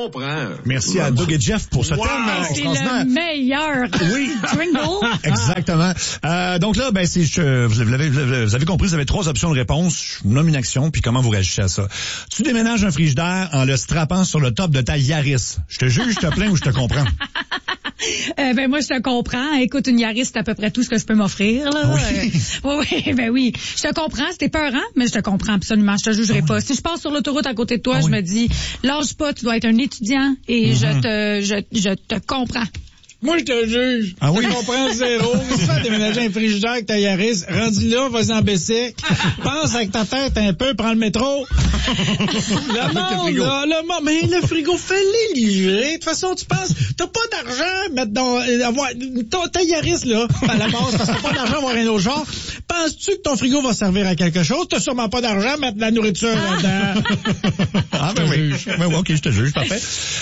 comprends. Merci à Doug et Jeff pour ce thème extraordinaire. C'est le meilleur. Oui. Jingle. Exactement. Donc là, ben, vous avez compris, vous avez 3 options de réponse. Je nomme une action, puis comment vous réagissez à ça. Tu déménages un frigidaire en le strappant sur le top de ta Yaris. Je te juge, je te plains ou je te comprends? Ben moi je te comprends. Écoute, une Yaris, c'est à peu près tout ce que je peux m'offrir. Là. Oui. Je te comprends, c'était peurant, mais je te comprends absolument. Je te jugerai pas. Si je passe sur l'autoroute à côté de toi, je me dis, lâche pas, tu dois être un étudiant et je te comprends. Moi, je te juge. Ah oui? Je comprends zéro. Tu vas déménager un frigidaire avec ta Yaris. Rendu là, vas-y en Bessic. Pense avec ta tête un peu, prends le métro. Le monde, mais le frigo, fais-les livrer. De toute façon, tu penses, t'as pas d'argent mettre avoir ta Yaris, là, à la base, parce que t'as pas d'argent à avoir un autre genre. Penses-tu que ton frigo va servir à quelque chose? T'as sûrement pas d'argent à mettre de la nourriture là-dedans. Ben oui. OK, je te juge, parfait.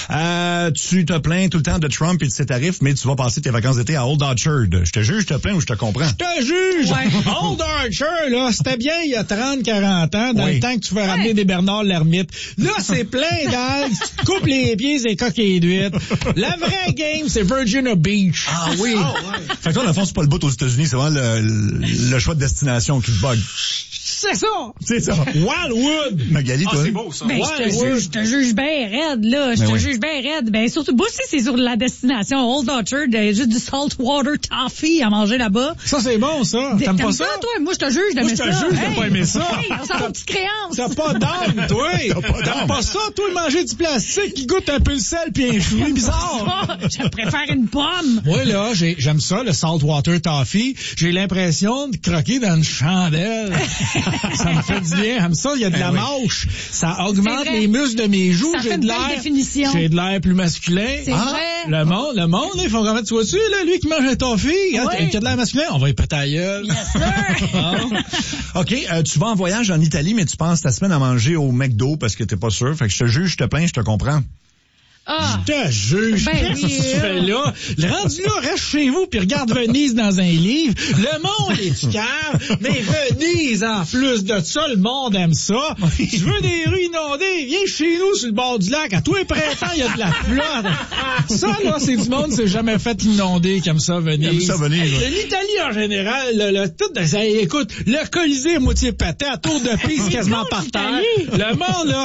Tu te plains tout le temps de Trump et de ses tarifs, mais tu vas passer tes vacances d'été à Old Orchard. Je te juge, je te plains ou je te comprends? Je te juge! Ouais. Old Orchard, là, c'était bien il y a 30-40 ans, dans le temps que tu fais ramener des Bernard l'ermite. Là, c'est plein d'algues, tu coupes les pieds des coquilles d'huîtres. La vraie game, c'est Virginia Beach. Ah oui! Fait que toi, dans le fond, c'est pas le bout aux États-Unis, c'est vraiment le choix de destination qui te bug. C'est ça. Wildwood. Magali, toi? C'est beau, ça. Ben, je te juge bien raide, là. Je te juge bien raide. Ben, surtout, moi aussi, c'est sur la destination Old Orchard. Juste du saltwater toffee à manger là-bas. Ça, c'est bon, ça. T'aimes pas ça? toi? Moi, je te juge d'aimer ça. Moi, je te juge de pas aimer ça. Hey, on s'en va aux petites créances. T'as pas d'âme, toi. T'aimes pas ça, toi, manger du plastique qui goûte un peu le sel pis un fruit bizarre. Je préfère une pomme. Moi, là, j'aime ça, le saltwater toffee. J'ai l'impression de croquer dans une chandelle. Ça me fait du bien. J'aime ça, il y a de la mâche. Ça augmente les muscles de mes joues. J'ai de l'air plus masculin. C'est vrai. Le monde, là, il faut vraiment, tu vois-tu, là, lui qui mange un toffee, qui a de l'air masculin, on va y péter la gueule. Yes, sir. OK, tu vas en voyage en Italie, mais tu passes ta semaine à manger au McDo parce que t'es pas sûr. Fait que je te juge, je te plains, je te comprends. Je te juge. Ben Qu'est-ce que tu fais là? Le rendu là, reste chez vous puis regarde Venise dans un livre. Le monde est du cave, mais Venise, en plus de ça, le monde aime ça. Tu veux des rues inondées? Viens chez nous sur le bord du lac. À tous les printemps, il y a de la flotte. Ça, là, c'est du monde qui s'est jamais fait inonder comme ça, Venise. L'Italie, en général, écoute, le Colisée à moitié pété, à tour de piste quasiment par terre. Le monde, là,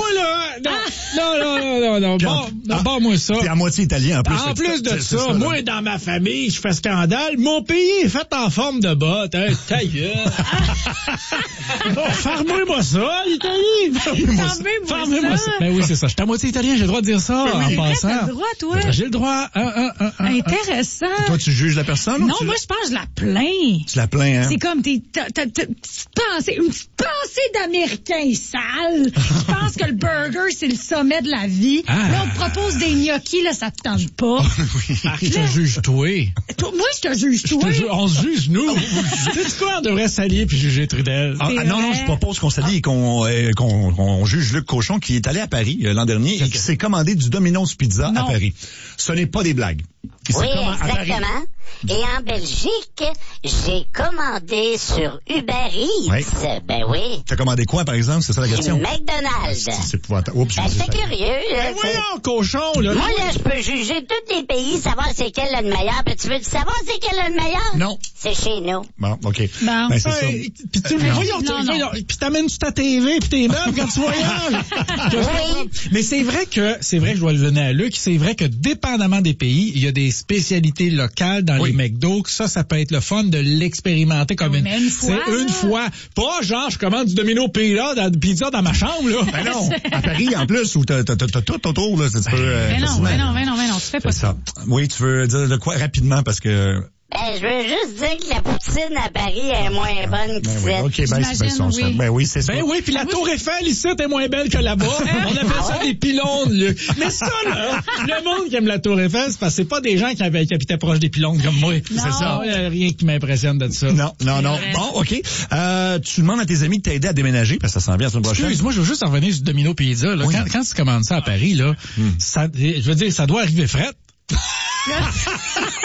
non. Bon, moi ça. T'es à moitié italien en plus. En plus de ça, moi, dans ma famille, je fais scandale. Mon pays est fait en forme de botte. Hein, ta gueule. Farmez-moi ça, l'Italie. Farmez-moi ça. Ben oui, c'est ça. Je suis à moitié italien, j'ai le droit de dire ça en passant. T'as le droit, toi. J'ai le droit. Intéressant. Toi, tu juges la personne? Non, moi, je pense que je la plains. Tu la plains, hein? C'est comme une petite pensée d'Américain sale. Je pense que le burger, c'est le sommet de la vie. Là, on te propose des gnocchis, là, ça te tente pas. Je te juge, toi. Moi, je te juge, toi. On se juge, nous. Sais-tu quoi? On devrait s'allier puis juger Trudel. Non, je propose qu'on s'allie et qu'on juge Luc Cochon qui est allé à Paris l'an dernier et qui s'est commandé du Domino's Pizza à Paris. Ce n'est pas des blagues. Oui, exactement. Et en Belgique, j'ai commandé sur Uber Eats. Oui. Ben oui. T'as commandé quoi, par exemple? C'est ça la question? Du McDonald's. C'est épouvantable. Oups, j'étais curieux. Ben voyons, cochon, là. Moi, là, je peux juger tous les pays, savoir c'est quel le meilleur. Puis tu veux savoir c'est quel le meilleur? Non. C'est chez nous. Bon, OK. Non. Ben, c'est ça. Puis tu voyons, puis t'amènes-tu ta TV puis tes meubles quand tu voyages? Oui. Mais c'est vrai que je dois le donner à Luc, c'est vrai que dépendamment des pays, il y a des spécialités locales dans les McDo. Ça peut être le fun de l'expérimenter comme une fois. Pas genre, je commande du Domino Pizza dans ma chambre, là. Ben non. À Paris, en plus, où t'as tout autour, là. Mais non, tu fais pas ça. Oui, tu veux dire de quoi rapidement parce que... Je veux juste dire que la poutine à Paris est moins bonne qu'ici. Oui. OK, c'est ça. Ben oui, puis la Tour Eiffel ici est moins belle que là-bas. On appelle ça des pylônes, Luc. Mais ça, là, le monde qui aime la Tour Eiffel, c'est parce que c'est pas des gens qui habitaient proche des pylônes comme moi. C'est ça. Il n'y a rien qui m'impressionne de ça. Non. Bon, OK. Tu demandes à tes amis de t'aider à déménager parce que ça s'en vient la semaine prochaine. Excuse-moi, je veux juste en revenir sur Domino Pizza. Là. Quand tu commandes ça à Paris, là, ça doit arriver fret.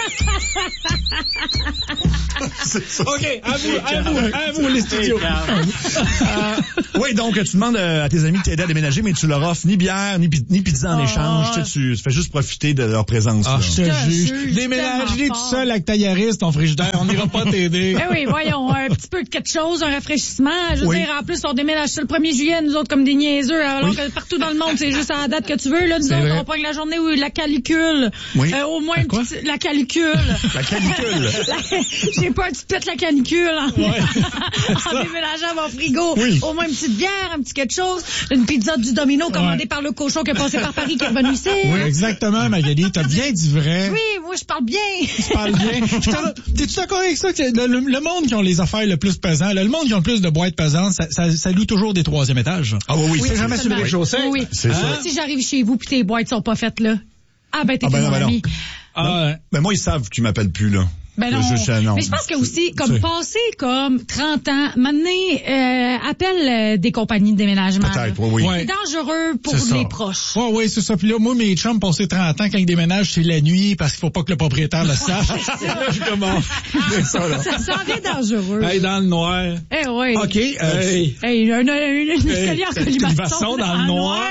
C'est ça. OK, à vous, les studios. Oui, donc, tu demandes à tes amis de t'aider à déménager, mais tu leur offres ni bière, ni pizza en échange. Tu fais juste profiter de leur présence. Ah, je te juge. Déménager tout seul avec ta Yaris, ton frigidaire, on n'ira pas t'aider. Eh oui, voyons, un petit peu de quelque chose, un rafraîchissement. Je veux dire, en plus, on déménage ça le 1er juillet, nous autres, comme des niaiseux, alors que partout dans le monde, c'est juste à la date que tu veux. Là, nous autres, on pogne la journée où la calicule. Oui. Au moins, la calicule. La canicule. J'ai peur que tu pètes la canicule en déménageant mon frigo. Oui. Au moins une petite bière, un petit quelque chose, une pizza du Domino commandée par le cochon qui est passé par Paris qui est revenu ici. Oui, exactement, Magali. T'as bien dit vrai. Oui, moi, je parle bien. Tu parles bien. T'es-tu d'accord avec ça? Que le monde qui ont les affaires le plus pesantes, le monde qui ont le plus de boîtes pesantes, ça loue toujours des 3e étages. Ah oui, c'est jamais sur le rez-de-chaussée. Oui. C'est ça. Si j'arrive chez vous puis tes boîtes sont pas faites là. Ah ben t'es mon ami. Ben moi, ils savent qu'ils m'appellent plus, là. Ben non. Non. Mais je pense que aussi, comme passer comme 30 ans, maintenant, appelle des compagnies de déménagement. Peut-être, oui. C'est dangereux pour les proches. Oui, c'est ça. Puis là, moi, mes chums passaient 30 ans quand ils déménagent, c'est la nuit parce qu'il faut pas que le propriétaire le sache. Je commence. Ça sent bien dangereux. Hey, dans le noir. Eh oui. OK. Une escalier en colimaçon dans le noir.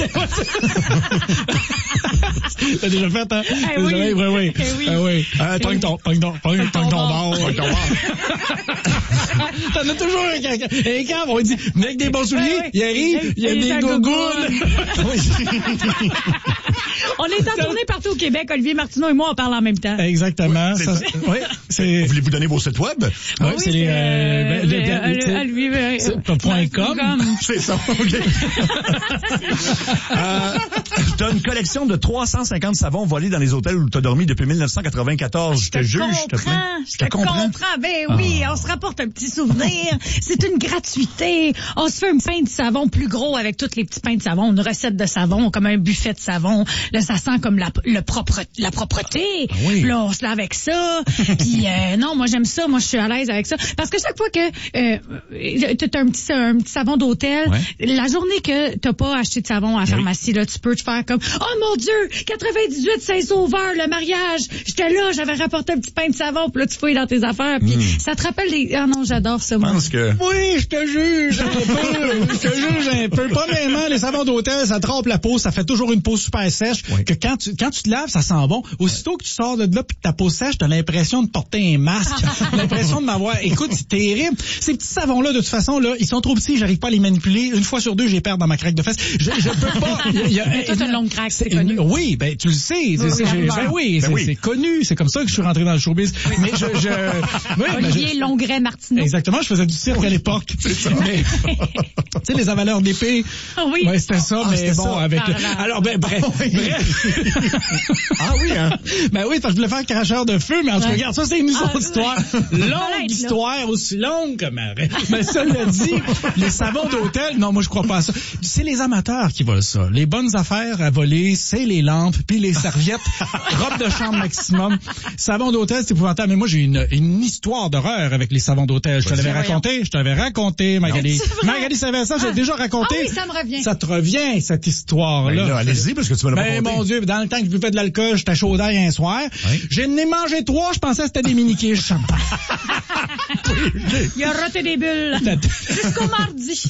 T'as déjà fait, hein? Oui. Pogne ton bord. T'en as toujours un cave, on dit, mais avec des bons souliers, il arrive, il y a des gougounes. On est en tournée partout au Québec, Olivier Martineau et moi, on parle en même temps. Exactement. Voulez-vous donner vos sites web? Oui, c'est .com. C'est ça, OK. T'as une collection de 350 savons volés dans les hôtels où t'as dormi depuis 1994. Je te juge, je te plaît. Je te comprends. Ben oui, on se rapporte un petit souvenir. C'est une gratuité. On se fait un pain de savon plus gros avec tous les petits pains de savon, une recette de savon, comme un buffet de savon. Là, ça sent comme la propreté. Oui. Là, on se lave avec ça. Puis non, moi j'aime ça. Moi, je suis à l'aise avec ça. Parce que chaque fois que t'as un petit savon d'hôtel, la journée que t'as pas acheté de savon à la pharmacie, là, tu peux te faire comme oh mon Dieu, 98 Saint-Sauveur, le mariage. J'étais là, j'avais rapporté un petit pain de savon. Puis là, tu fouilles dans tes affaires. Puis ça te rappelle des... Ah non, j'adore ça, moi. Je pense que... Oui, je te juge un peu. Pas vraiment, les savons d'hôtel, ça trempe la peau, ça fait toujours une peau super sèche. Oui. Que quand tu te laves, ça sent bon. Aussitôt que tu sors de là puis que ta peau sèche, t'as l'impression de porter un masque. L'impression de m'avoir... Écoute, c'est terrible. Ces petits savons-là, de toute façon, là, ils sont trop petits, j'arrive pas à les manipuler. Une fois sur deux, j'ai perdu dans ma craque de fesses. Je peux pas... Mais toi, t'as une longue craque, c'est connu. Oui, ben, tu le sais. C'est connu. C'est comme ça que je suis rentré dans le showbiz. Oui. Mais Olivier Longret Martineau. Exactement, je faisais du cirque à l'époque. C'est ça. Mais, tu sais, les avaleurs d'épée. Oui. Ouais, c'était ça, mais bon, ça. Avec... Alors, bref. Ah oui, hein? Ben oui, parce que je voulais faire cracheur de feu, mais en tout cas, regarde, ça, c'est une autre histoire. Longue histoire, aussi longue que ma... Mais ça l'a dit, les savons d'hôtel, non, moi, je crois pas à ça. C'est les amateurs qui volent ça. Les bonnes affaires à voler, c'est les lampes, puis les serviettes, robe de chambre maximum. Savon d'hôtel, c'est épouvantable. Mais moi, j'ai une histoire d'horreur avec les savons d'hôtel. Je te l'avais raconté, Magali. Magali savait ça, j'ai déjà raconté. Ah oui, ça me revient. Ça te revient, cette histoire-là. Ben là, allez-y, parce que tu me l'as raconté. Mon Dieu, dans le temps que je buvais de l'alcool, j'étais chaud d'ail un soir. Oui. J'en ai mangé 3, je pensais que c'était des mini-quiches. Il a roté des bulles. Jusqu'au mardi.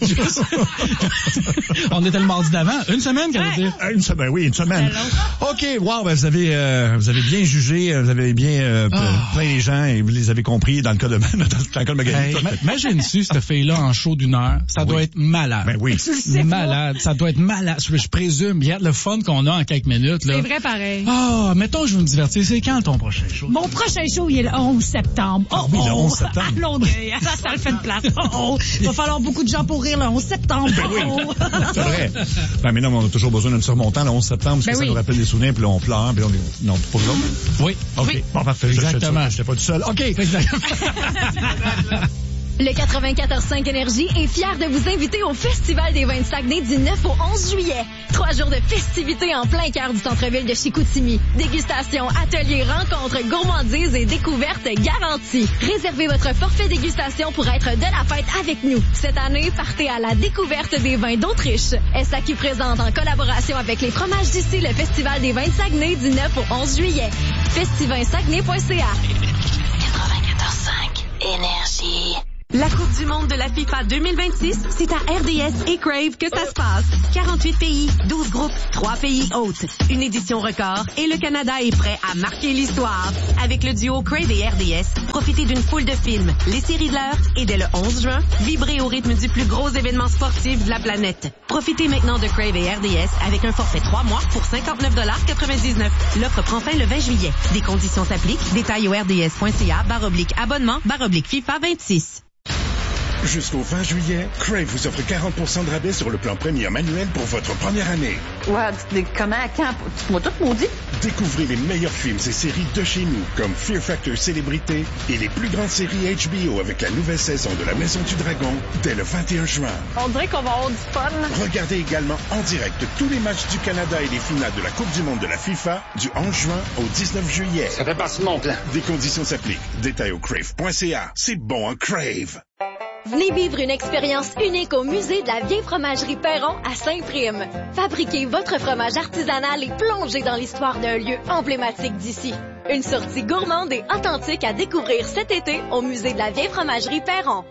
On était le mardi d'avant. Une semaine, qu'elle veut dire? Une semaine, oui, une semaine. OK, wow, ben, vous avez bien jugé, vous avez bien plein les gens et vous les avez compris dans le cas de Magali. Imagine-tu cette fille-là en show d'une heure. Ça doit être malade. Ben oui. Malade. Ça doit être malade. Je présume. Regarde le fun qu'on a en quelques minutes, là. C'est vrai, pareil. Mettons, je veux me divertir. C'est quand ton prochain show? Mon prochain show, il est le 11 septembre. Oui, le 11 septembre. À Longueuil. Ça le fait de place. Il va falloir beaucoup de gens pour rire le 11 septembre. Ben oui. C'est vrai. Ben, mais non, on a toujours besoin d'un surmontant le 11 septembre parce que ça nous rappelle des souvenirs, puis là, on pleure, puis non, pour vous autres? Oui. OK. Bon, parfait. Exactement. J'étais pas tout seul. OK. Exactement. Le 94.5 Énergie est fier de vous inviter au Festival des vins de Saguenay du 9 au 11 juillet. 3 jours de festivités en plein cœur du centre-ville de Chicoutimi. Dégustation, ateliers, rencontres, gourmandises et découvertes garanties. Réservez votre forfait dégustation pour être de la fête avec nous. Cette année, partez à la découverte des vins d'Autriche. SAQ présente en collaboration avec les fromages d'ici le Festival des vins de Saguenay du 9 au 11 juillet. Festivinssaguenay.ca 94.5 Énergie. La Coupe du monde de la FIFA 2026, c'est à RDS et Crave que ça se passe. 48 pays, 12 groupes, 3 pays hôtes. Une édition record et le Canada est prêt à marquer l'histoire. Avec le duo Crave et RDS, profitez d'une foule de films, les séries de l'heure et dès le 11 juin, vibrez au rythme du plus gros événement sportif de la planète. Profitez maintenant de Crave et RDS avec un forfait 3 mois pour 59,99 $. L'offre prend fin le 20 juillet. Des conditions s'appliquent. Détails au rds.ca/abonnement/FIFA 26. Jusqu'au 20 juillet, Crave vous offre 40% de rabais sur le plan Premium annuel pour votre première année. Ouais, comment, quand? Tu m'as tout maudit? Découvrez les meilleurs films et séries de chez nous, comme Fear Factor Célébrité et les plus grandes séries HBO avec la nouvelle saison de La Maison du Dragon dès le 21 juin. On dirait qu'on va avoir du fun. Regardez également en direct tous les matchs du Canada et les finales de la Coupe du monde de la FIFA du 11 juin au 19 juillet. Ça fait partie de mon plan. Des conditions s'appliquent. Détails au crave.ca. C'est bon, un Crave. Venez vivre une expérience unique au musée de la vieille fromagerie Perron à Saint-Prime. Fabriquez votre fromage artisanal et plongez dans l'histoire d'un lieu emblématique d'ici. Une sortie gourmande et authentique à découvrir cet été au musée de la vieille fromagerie Perron.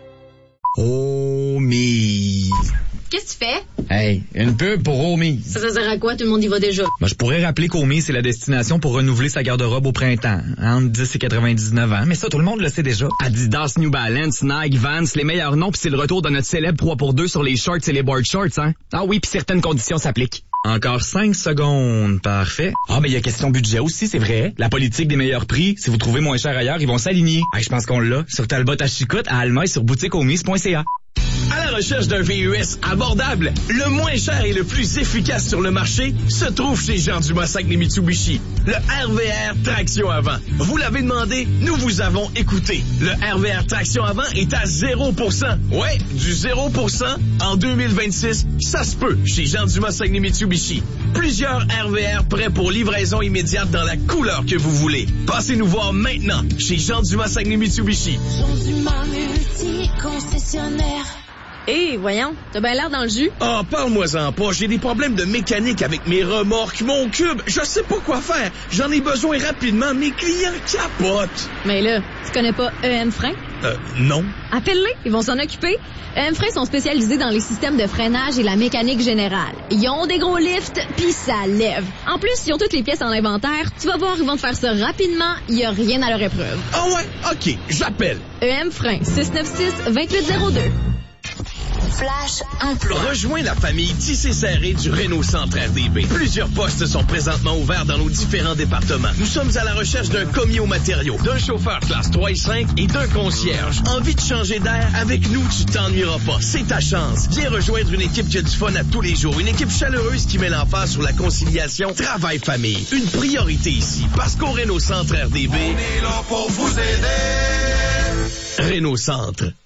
Omi. Qu'est-ce que tu fais? Hey, une pub pour Omi. Ça sert à quoi? Tout le monde y va déjà. Ben, je pourrais rappeler qu'Omi, c'est la destination pour renouveler sa garde-robe au printemps. Entre 10 et 99 ans. Mais ça, tout le monde le sait déjà. Adidas, New Balance, Nike, Vans, les meilleurs noms, puis c'est le retour de notre célèbre 3x2 sur les shorts et les board shorts, hein? Ah oui, puis certaines conditions s'appliquent. Encore 5 secondes. Parfait. Ah, mais il y a question budget aussi, c'est vrai. La politique des meilleurs prix, si vous trouvez moins cher ailleurs, ils vont s'aligner. Hey, je pense qu'on l'a. Sur Talbot à Chicoute, à Alma et sur boutiqueomis.ca. À la recherche d'un VUS abordable, le moins cher et le plus efficace sur le marché se trouve chez Jean Dumas Saguenay Mitsubishi. Le RVR Traction Avant. Vous l'avez demandé, nous vous avons écouté. Le RVR Traction Avant est à 0%. Ouais, du 0% en 2026, ça se peut chez Jean Dumas Saguenay Mitsubishi. Plusieurs RVR prêts pour livraison immédiate dans la couleur que vous voulez. Passez nous voir maintenant chez Jean Dumas Saguenay Mitsubishi. Jean Dumas multi-concessionnaire. Hé, voyons, t'as bien l'air dans le jus. Ah, parle-moi-en pas. J'ai des problèmes de mécanique avec mes remorques, mon cube. Je sais pas quoi faire. J'en ai besoin rapidement. Mes clients capotent. Mais là, tu connais pas EM Frein? Non. Appelle-les, ils vont s'en occuper. EM Frein sont spécialisés dans les systèmes de freinage et la mécanique générale. Ils ont des gros lifts, pis ça lève. En plus, ils ont toutes les pièces en inventaire. Tu vas voir, ils vont te faire ça rapidement. Il y a rien à leur épreuve. Ah ouais? OK, j'appelle. EM Frein, 696-2802. Flash emploi. Rejoins la famille tissé serré du Renault Centre RDB. Plusieurs postes sont présentement ouverts dans nos différents départements. Nous sommes à la recherche d'un commis aux matériaux, d'un chauffeur classe 3 et 5 et d'un concierge. Envie de changer d'air? Avec nous, tu t'ennuieras pas. C'est ta chance. Viens rejoindre une équipe qui a du fun à tous les jours. Une équipe chaleureuse qui met l'emphase sur la conciliation travail-famille. Une priorité ici. Parce qu'au Renault Centre RDB, on est là pour vous aider. Renault Centre.